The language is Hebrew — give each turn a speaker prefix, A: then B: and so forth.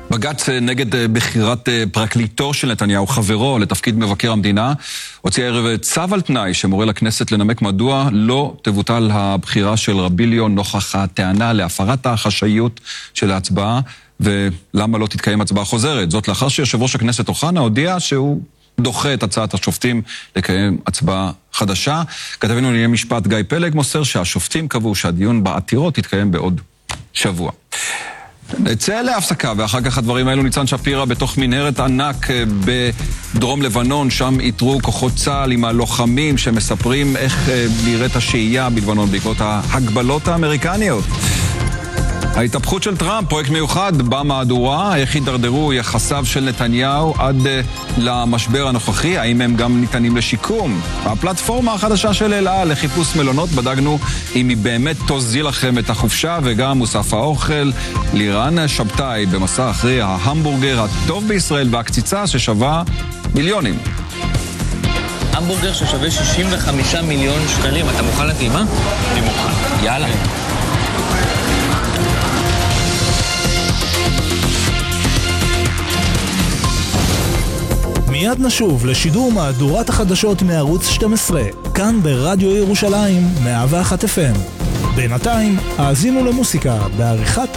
A: בג"ץ נגד בחירת פרקליטו של נתניהו, חברו, לתפקיד מבקר המדינה, הוציא הערב צו על תנאי שמורה לכנסת לנמק מדוע לא תבוטל הבחירה של רביליו נוכח הטענה להפרת החשאיות של ההצבעה, ולמה לא תתקיים הצבעה חוזרת. זאת לאחר שיושב ראש הכנסת אוחנה הודיע שהוא דוחה את הצעת השופטים לקיים הצבעה חדשה. כתבנו לענייני משפט גיא פלג מוסר שהשופטים קבעו שהדיון בעתירות יתקיים בעוד שבוע. נצא להפסקה, ואחר כך הדברים האלו. ניצן שפירא בתוך מנהרת ענק בדרום לבנון, שם איתרו כוחות צה"ל עם הלוחמים שמספרים איך נראית השהייה בלבנון בעקבות ההגבלות האמריקניות. ההתהפכות של טראמפ, פרויקט מיוחד במהדורה, איך הידרדרו יחסיו של נתניהו עד למשבר הנוכחי, האם הם גם ניתנים לשיקום. הפלטפורמה החדשה של אל על לחיפוש מלונות, בדקנו אם היא באמת תוזיל לכם את החופשה, וגם מוסף האוכל, לירן שבתאי במסע אחרי ההמבורגר הטוב בישראל והקציצה ששווה מיליונים.
B: המבורגר ששווה 65 מיליון שקלים, אתה מוכן לטעימה? אני מוכן. יאללה.
C: מיד נשוב לשידור מהדורת החדשות מערוץ 12, כאן ברדיו ירושלים 101 FM. בינתיים, האזינו למוסיקה בעריכת